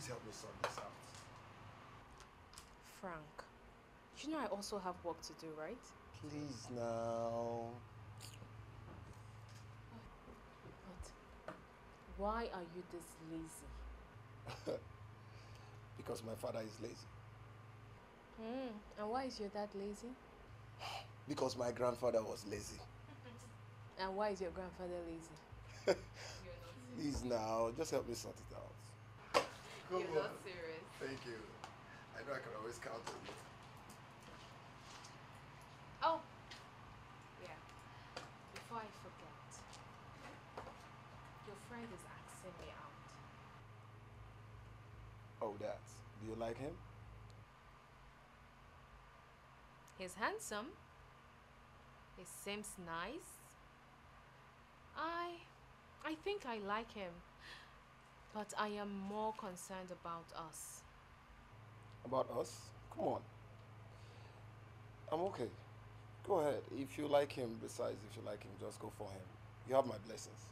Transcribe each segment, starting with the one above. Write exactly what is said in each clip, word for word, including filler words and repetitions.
Please help me sort this out. Frank, you know I also have work to do, right? Please now. But why are you this lazy? Because my father is lazy. Mm, and why is your dad lazy? Because my grandfather was lazy. And why is your grandfather lazy? Please now, just help me sort it out. Come You're on. not serious. Thank you. I know I can always count on you. Oh, yeah. Before I forget, your friend is asking me out. Oh, that. Do you like him? He's handsome. He seems nice. I, I think I like him. But I am more concerned about us. About us? Come on. I'm okay. Go ahead. If you like him, besides if you like him, just go for him. You have my blessings.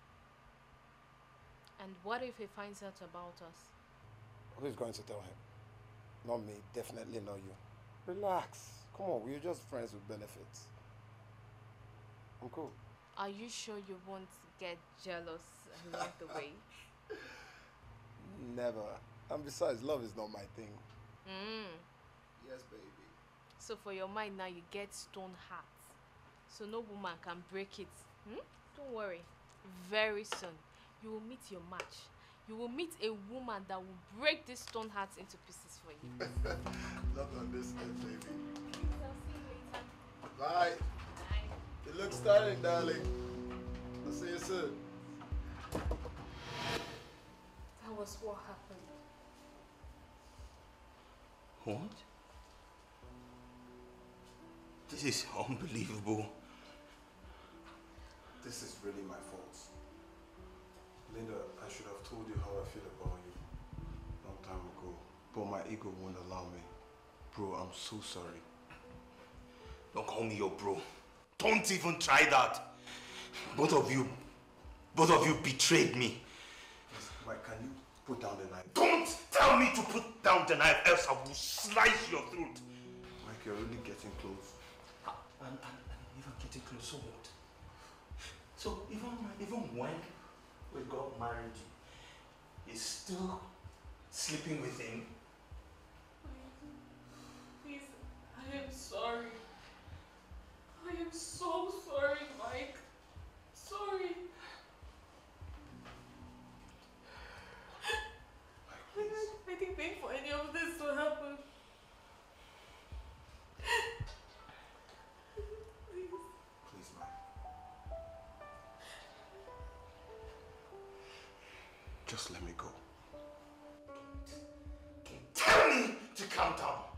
And what if he finds out about us? Who is going to tell him? Not me. Definitely not you. Relax. Come on. We're just friends with benefits. I'm cool. Are you sure you won't get jealous and walk away? Never. And besides, love is not my thing. Mm. Yes, baby. So for your mind now, you get stone heart. So no woman can break it. Hmm? Don't worry. Very soon, you will meet your match. You will meet a woman that will break this stone heart into pieces for you. Not on this end, baby. I'll see you later. Bye. Bye. It looks stunning, darling. I'll see you soon. That was what happened. What? This is unbelievable. This is really my fault. Linda, I should have told you how I feel about you a long time ago. But my ego won't allow me. Bro, I'm so sorry. Don't call me your bro. Don't even try that. Both of you, both of you betrayed me. Please, Mike, can you put down the knife? Don't tell me to put down the knife, else I will slice your throat. Mike, you're really getting close. And, and, and even getting close, so what? So even, even when we got married, you're still sleeping with him? Please, I am sorry. I am so sorry, Mike. Sorry. Mike, please. I didn't think for any of this to happen. Please. Please, Mike. Just let me go. Tell me to calm down.